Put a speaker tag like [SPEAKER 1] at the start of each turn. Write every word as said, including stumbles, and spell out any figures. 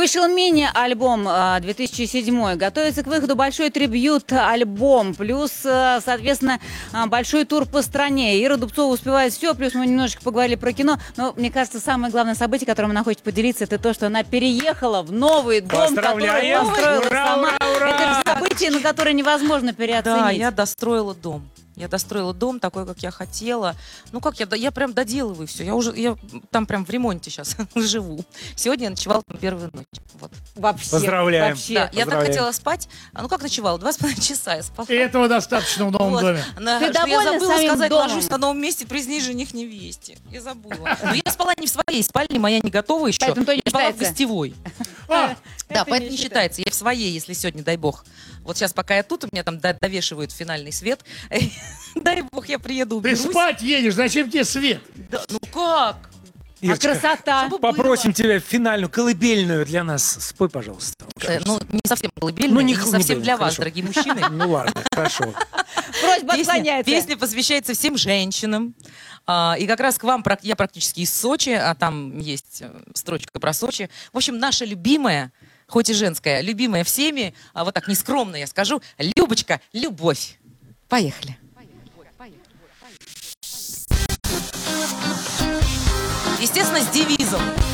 [SPEAKER 1] Вышел мини-альбом две тысячи седьмой. Готовится к выходу большой трибьют-альбом. Плюс, соответственно, большой тур по стране. Ира Дубцова успевает все. Плюс мы немножечко поговорили про кино. Но, мне кажется, самое главное событие, которым она хочет поделиться, это то, что она переехала в новый дом, который построила
[SPEAKER 2] ура,
[SPEAKER 1] сама.
[SPEAKER 2] Ура, ура!
[SPEAKER 1] Это событие, на которое невозможно переоценить.
[SPEAKER 3] Да, я достроила дом. Я достроила дом такой, как я хотела. Ну как, я, я прям доделываю все. Я уже, я там прям в ремонте сейчас живу. Сегодня я ночевала там первую ночь. Вот.
[SPEAKER 1] Вообще.
[SPEAKER 2] Поздравляем.
[SPEAKER 1] Вообще.
[SPEAKER 3] Да, я так хотела спать. А ну как ночевала? Два с половиной часа я спала.
[SPEAKER 2] И этого достаточно в новом
[SPEAKER 3] Вот.
[SPEAKER 2] доме.
[SPEAKER 3] На,
[SPEAKER 1] Ты
[SPEAKER 3] что я
[SPEAKER 1] довольна
[SPEAKER 3] забыла
[SPEAKER 1] самим
[SPEAKER 3] сказать,
[SPEAKER 1] домом?
[SPEAKER 3] ложусь на новом месте, признись жених невесте. Я забыла. Но я спала не в своей спальне, моя не готова еще.
[SPEAKER 1] Поэтому то не
[SPEAKER 3] я спала в
[SPEAKER 1] считается.
[SPEAKER 3] гостевой.
[SPEAKER 2] А,
[SPEAKER 3] Да,
[SPEAKER 1] Это
[SPEAKER 3] поэтому
[SPEAKER 1] не
[SPEAKER 3] не считается. Я в своей, если сегодня, дай бог. Вот сейчас, пока я тут, у меня там до- довешивают финальный свет. Дай бог, я приеду,
[SPEAKER 2] ты
[SPEAKER 3] уберусь.
[SPEAKER 2] спать едешь, зачем тебе свет?
[SPEAKER 3] Да, ну как?
[SPEAKER 1] А
[SPEAKER 2] Ирочка,
[SPEAKER 1] красота.
[SPEAKER 3] Чтобы
[SPEAKER 2] попросим тебя финальную, колыбельную для нас. Спой, пожалуйста.
[SPEAKER 3] Э, Ну, не совсем колыбельная,
[SPEAKER 2] Ну, не
[SPEAKER 3] и не
[SPEAKER 2] х- не
[SPEAKER 3] совсем
[SPEAKER 2] было,
[SPEAKER 3] для вас,
[SPEAKER 2] хорошо.
[SPEAKER 3] дорогие мужчины.
[SPEAKER 2] Ну ладно, хорошо.
[SPEAKER 1] Просьба
[SPEAKER 3] Песня,
[SPEAKER 1] отклоняется.
[SPEAKER 3] песня посвящается всем женщинам. А, и как раз к вам, прак- я практически из Сочи, а там есть э, строчка про Сочи. В общем, наша любимая, хоть и женская, любимая всеми, а вот так нескромно я скажу, Любочка, любовь. Поехали. Естественно, с девизом.